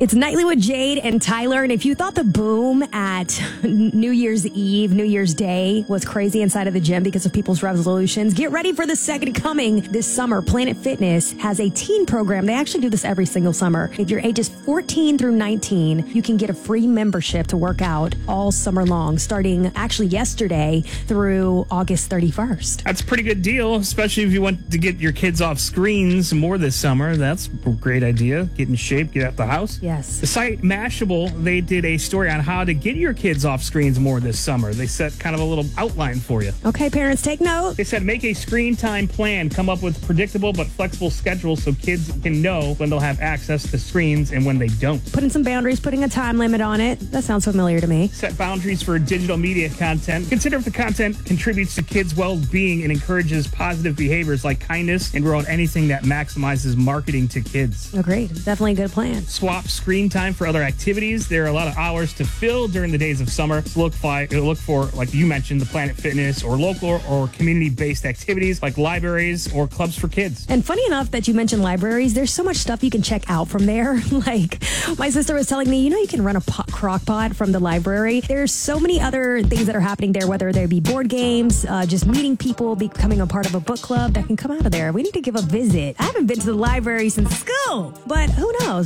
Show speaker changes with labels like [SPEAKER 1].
[SPEAKER 1] It's Nightly with Jade and Tyler. And if you thought the boom at New Year's Eve, New Year's Day was crazy inside of the gym because of people's resolutions, get ready for the second coming this summer. Planet Fitness has a teen program. They actually do this every single summer. If you're ages 14 through 19, you can get a free membership to work out all summer long, starting actually yesterday through August 31st.
[SPEAKER 2] That's a pretty good deal, especially if you want to get your kids off screens more this summer. That's a great idea. Get in shape, get out the house.
[SPEAKER 1] Yes.
[SPEAKER 2] The site Mashable, they did a story on how to get your kids off screens more this summer. They set kind of a little outline for you.
[SPEAKER 1] Okay, parents, take note.
[SPEAKER 2] They said make a screen time plan. Come up with predictable but flexible schedules so kids can know when they'll have access to screens and when they don't.
[SPEAKER 1] Putting some boundaries, putting a time limit on it. That sounds familiar to me.
[SPEAKER 2] Set boundaries for digital media content. Consider if the content contributes to kids' well-being and encourages positive behaviors like kindness, and rule out anything that maximizes marketing to kids.
[SPEAKER 1] Agreed. Definitely a good plan.
[SPEAKER 2] Swap screen time for other activities. There are a lot of hours to fill during the days of summer. So look for, like you mentioned, the Planet Fitness or local or community-based activities like libraries or clubs for kids.
[SPEAKER 1] And funny enough that you mentioned libraries, there's so much stuff you can check out from there. Like my sister was telling me, you can run a crock pot from the library. There's so many other things that are happening there, whether they be board games, just meeting people, becoming a part of a book club that can come out of there. We need to give a visit. I haven't been to the library since school, but who knows?